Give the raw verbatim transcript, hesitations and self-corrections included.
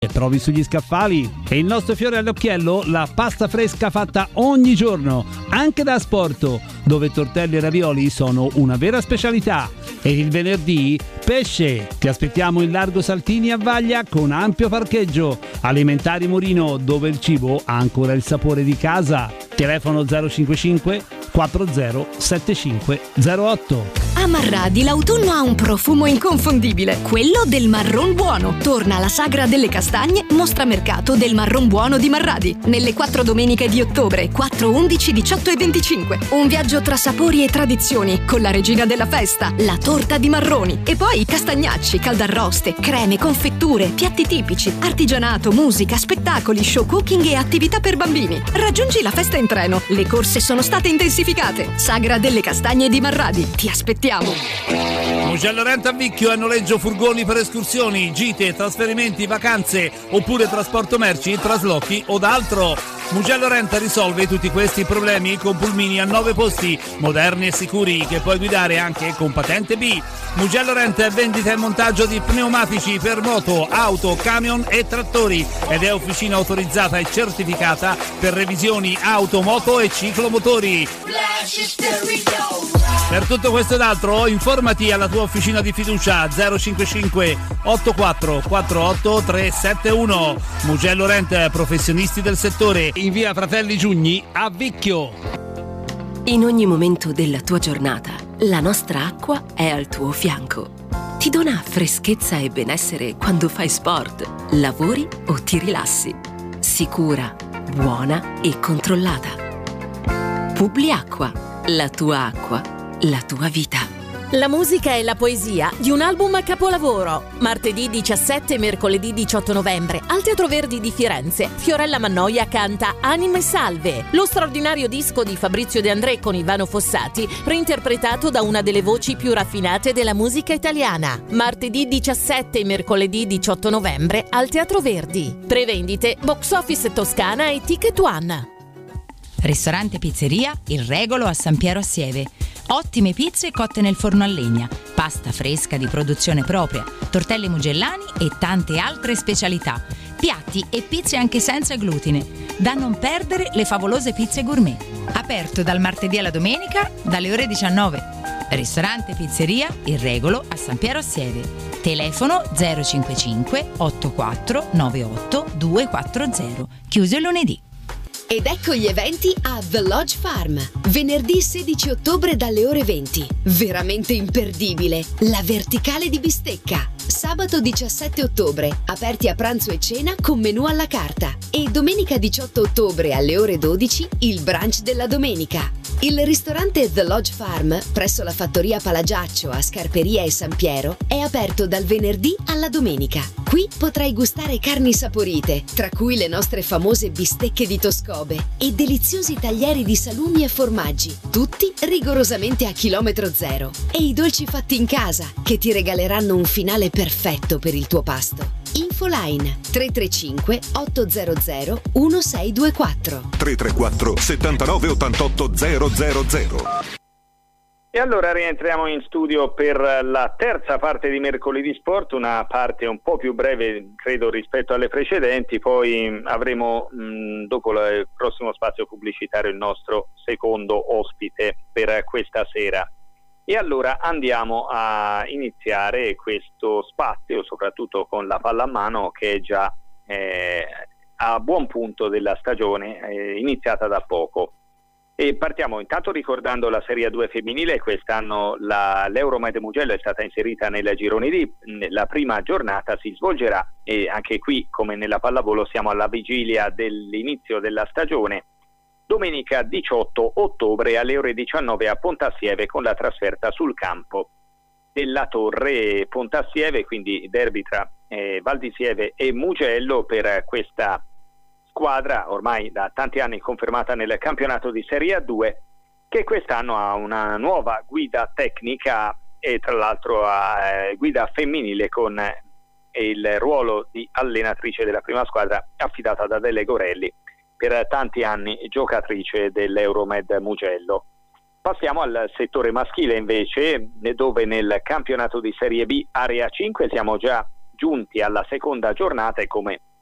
e trovi sugli scaffali. E il nostro fiore all'occhiello, la pasta fresca fatta ogni giorno, anche da asporto, dove tortelli e ravioli sono una vera specialità. E il venerdì, pesce. Ti aspettiamo in Largo Saltini a Vaglia con ampio parcheggio. Alimentari Morino, dove il cibo ha ancora il sapore di casa. Telefono zero cinquantacinque quaranta settantacinque zero otto. A Marradi l'autunno ha un profumo inconfondibile, quello del marron buono. Torna la sagra delle castagne, mostra mercato del marron buono di Marradi, nelle quattro domeniche di ottobre, quattro, undici, diciotto e venticinque. Un viaggio tra sapori e tradizioni, con la regina della festa, la torta di marroni, e poi castagnacci, caldarroste, creme, confetture, piatti tipici, artigianato, musica, spettacoli, show cooking e attività per bambini. Raggiungi la festa in treno, le corse sono state intensificate. Sagra delle castagne di Marradi, ti aspettiamo. Mugello Rent a Vicchio, a noleggio furgoni per escursioni, gite, trasferimenti, vacanze oppure trasporto merci, traslochi o d'altro. Mugello Rent risolve tutti questi problemi con pulmini a nove posti, moderni e sicuri, che puoi guidare anche con patente B. Mugello Rent è vendita e montaggio di pneumatici per moto, auto, camion e trattori ed è officina autorizzata e certificata per revisioni auto, moto e ciclomotori. Per tutto questo ed altro informati alla tua officina di fiducia zero cinquantacinque ottantaquattro quarantotto trecentosettantuno. Mugello Rent, professionisti del settore, in via Fratelli Giugni a Vicchio. In ogni momento della tua giornata, la nostra acqua è al tuo fianco. Ti dona freschezza e benessere quando fai sport, lavori o ti rilassi. Sicura, buona e controllata. Publiacqua, la tua acqua, la tua vita. La musica e la poesia di un album a capolavoro. Martedì diciassette e mercoledì diciotto novembre al Teatro Verdi di Firenze. Fiorella Mannoia canta Anime Salve, lo straordinario disco di Fabrizio De André con Ivano Fossati, reinterpretato da una delle voci più raffinate della musica italiana. Martedì diciassette e mercoledì diciotto novembre al Teatro Verdi. Prevendite Box Office Toscana e Ticket One. Ristorante Pizzeria Il Regolo a San Piero a Sieve. Ottime pizze cotte nel forno a legna, pasta fresca di produzione propria, tortelli mugellani e tante altre specialità. Piatti e pizze anche senza glutine. Da non perdere le favolose pizze gourmet. Aperto dal martedì alla domenica dalle ore diciannove. Ristorante Pizzeria Il Regolo a San Piero a Sieve. Telefono zero cinquantacinque ottantaquattro novantotto duecentoquaranta. Chiuso il lunedì. Ed ecco gli eventi a The Lodge Farm. Venerdì sedici ottobre dalle ore venti. Veramente imperdibile. La verticale di bistecca. Sabato diciassette ottobre, aperti a pranzo e cena con menù alla carta. E domenica diciotto ottobre alle ore dodici, il brunch della domenica. Il ristorante The Lodge Farm, presso la fattoria Palagiaccio a Scarperia e San Piero, è aperto dal venerdì alla domenica. Qui potrai gustare carni saporite, tra cui le nostre famose bistecche di Toscobe e deliziosi taglieri di salumi e formaggi, tutti rigorosamente a chilometro zero. E i dolci fatti in casa, che ti regaleranno un finale perfetto per il tuo pasto. Infoline tre tre cinque otto zero zero uno sei due quattro tre tre quattro settantanove ottantotto zero zero zero. E allora rientriamo in studio per la terza parte di Mercoledì Sport, una parte un po' più breve credo rispetto alle precedenti, poi avremo mh, dopo il prossimo spazio pubblicitario il nostro secondo ospite per questa sera. E allora andiamo a iniziare questo spazio, soprattutto con la pallamano che è già eh, a buon punto della stagione, eh, iniziata da poco. E partiamo intanto ricordando la Serie due femminile. Quest'anno la, l'Euromed Mugello è stata inserita nel girone D. La prima giornata si svolgerà e anche qui, come nella pallavolo, siamo alla vigilia dell'inizio della stagione. Domenica diciotto ottobre alle ore diciannove a Pontassieve con la trasferta sul campo della Torre Pontassieve, quindi derby tra eh, Val di Sieve e Mugello per questa squadra ormai da tanti anni confermata nel campionato di Serie A due, che quest'anno ha una nuova guida tecnica e tra l'altro ha eh, guida femminile con eh, il ruolo di allenatrice della prima squadra affidata da Adele Gorelli, per tanti anni giocatrice dell'Euromed Mugello. Passiamo al settore maschile invece, dove nel campionato di Serie B Area cinque siamo già giunti alla seconda giornata e come